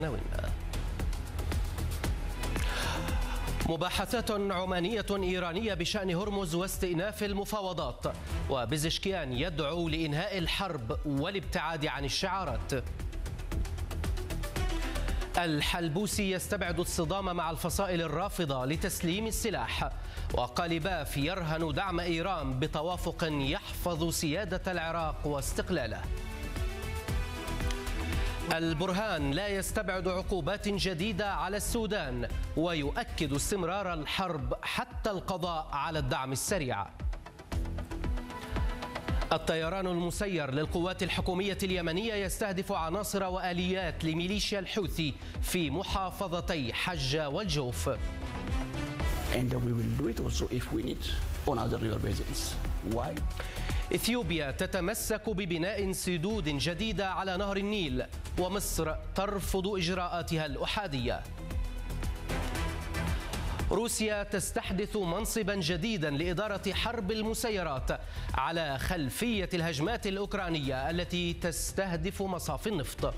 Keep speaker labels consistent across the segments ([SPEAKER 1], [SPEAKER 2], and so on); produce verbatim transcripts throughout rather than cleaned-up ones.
[SPEAKER 1] مباحثات عمانية إيرانية بشأن هرمز واستئناف المفاوضات، وبزشكيان يدعو لإنهاء الحرب والابتعاد عن الشعارات. الحلبوسي يستبعد الصدام مع الفصائل الرافضة لتسليم السلاح، وقالباف يرهن دعم إيران بتوافق يحفظ سيادة العراق واستقلاله. البرهان لا يستبعد عقوبات جديدة على السودان، ويؤكد استمرار الحرب حتى القضاء على الدعم السريع. الطيران المسير للقوات الحكومية اليمنية يستهدف عناصر وآليات لميليشيا الحوثي في محافظتي حجة والجوف. إثيوبيا تتمسك ببناء سدود جديدة على نهر النيل، ومصر ترفض إجراءاتها الأحادية. روسيا تستحدث منصبا جديدا لإدارة حرب المسيرات على خلفية الهجمات الأوكرانية التي تستهدف مصافي النفط.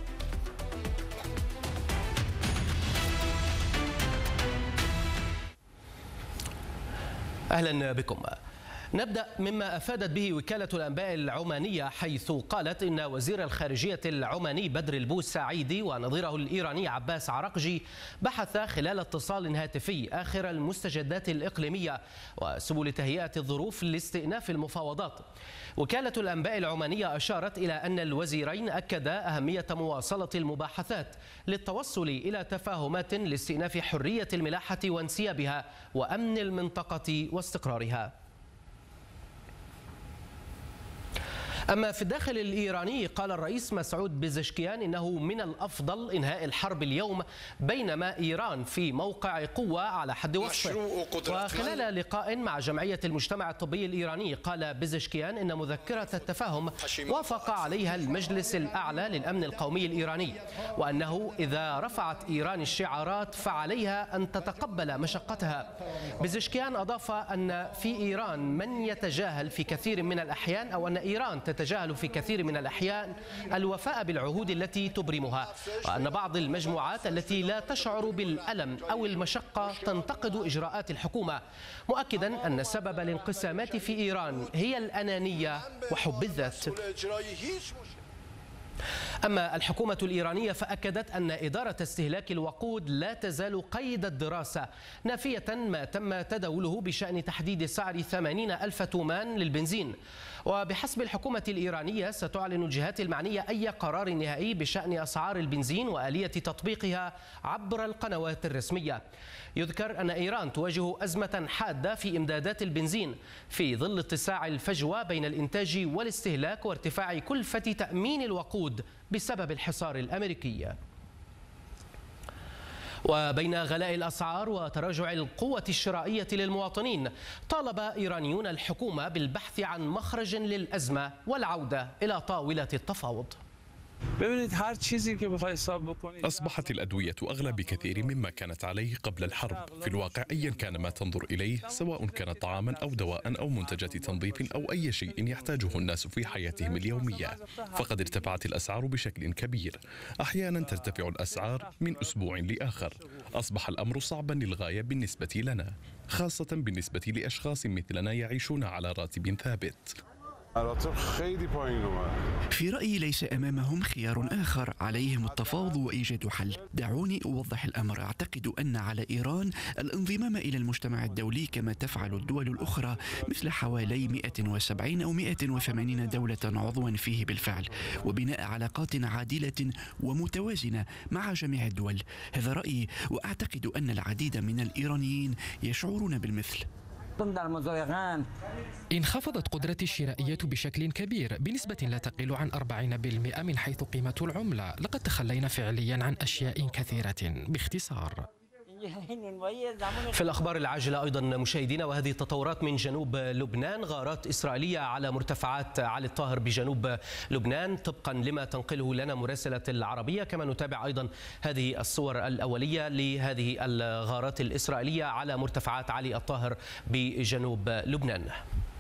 [SPEAKER 1] أهلا بكم. نبدأ مما أفادت به وكالة الأنباء العمانية، حيث قالت إن وزير الخارجية العماني بدر البوسعيدي ونظيره الإيراني عباس عراقجي بحث خلال اتصال هاتفي آخر المستجدات الإقليمية وسبل تهيئة الظروف لاستئناف المفاوضات. وكالة الأنباء العمانية أشارت إلى أن الوزيرين أكدا أهمية مواصلة المباحثات للتوصل إلى تفاهمات لاستئناف حرية الملاحة وانسيابها وأمن المنطقة واستقرارها. أما في الداخل الإيراني، قال الرئيس مسعود بزشكيان إنه من الأفضل إنهاء الحرب اليوم، بينما إيران في موقع قوة على حد وصفه. وخلال لقاء مع جمعية المجتمع الطبي الإيراني، قال بزشكيان إن مذكرة التفاهم وافق عليها المجلس الأعلى للأمن القومي الإيراني، وأنه إذا رفعت إيران الشعارات فعليها أن تتقبل مشقتها. بزشكيان أضاف أن في إيران من يتجاهل في كثير من الأحيان، أو أن إيران تتجاهل في كثير من الأحيان الوفاء بالعهود التي تبرمها، وأن بعض المجموعات التي لا تشعر بالألم أو المشقة تنتقد إجراءات الحكومة، مؤكدا أن سبب الانقسامات في إيران هي الأنانية وحب الذات. أما الحكومة الإيرانية فأكدت أن إدارة استهلاك الوقود لا تزال قيد الدراسة، نافية ما تم تداوله بشأن تحديد سعر ثمانين ألف تومان للبنزين. وبحسب الحكومة الإيرانية ستعلن الجهات المعنية أي قرار نهائي بشأن أسعار البنزين وآلية تطبيقها عبر القنوات الرسمية. يذكر أن إيران تواجه أزمة حادة في إمدادات البنزين في ظل اتساع الفجوة بين الإنتاج والاستهلاك وارتفاع كلفة تأمين الوقود بسبب الحصار الأمريكي. وبين غلاء الأسعار وتراجع القوة الشرائية للمواطنين، طالب إيرانيون الحكومة بالبحث عن مخرج للأزمة والعودة إلى طاولة التفاوض.
[SPEAKER 2] أصبحت الأدوية أغلى بكثير مما كانت عليه قبل الحرب. في الواقع أيا كان ما تنظر إليه، سواء كان طعاما أو دواء أو منتجات تنظيف أو أي شيء يحتاجه الناس في حياتهم اليومية، فقد ارتفعت الأسعار بشكل كبير. أحيانا ترتفع الأسعار من أسبوع لآخر. أصبح الأمر صعبا للغاية بالنسبة لنا، خاصة بالنسبة لأشخاص مثلنا يعيشون على راتب ثابت.
[SPEAKER 3] في رأيي ليس أمامهم خيار آخر، عليهم التفاوض وإيجاد حل. دعوني أوضح الأمر. أعتقد أن على إيران الانضمام إلى المجتمع الدولي كما تفعل الدول الأخرى، مثل حوالي مئة وسبعين أو مئة وثمانين دولة عضوا فيه بالفعل، وبناء علاقات عادلة ومتوازنة مع جميع الدول. هذا رأيي، وأعتقد أن العديد من الإيرانيين يشعرون بالمثل.
[SPEAKER 4] انخفضت قدرتي الشرائية بشكل كبير بنسبة لا تقل عن أربعين بالمئة من حيث قيمة العملة. لقد تخلينا فعليا عن أشياء كثيرة. باختصار،
[SPEAKER 1] في الأخبار العاجلة أيضا مشاهدينا، وهذه التطورات من جنوب لبنان، غارات إسرائيلية على مرتفعات علي الطاهر بجنوب لبنان طبقا لما تنقله لنا مراسلة العربية. كما نتابع أيضا هذه الصور الأولية لهذه الغارات الإسرائيلية على مرتفعات علي الطاهر بجنوب لبنان.